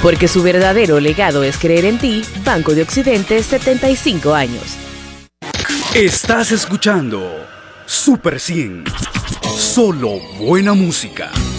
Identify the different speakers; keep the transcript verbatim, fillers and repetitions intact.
Speaker 1: Porque su verdadero legado es creer en ti, Banco de Occidente, setenta y cinco años.
Speaker 2: Estás escuchando Super cien. Solo buena música.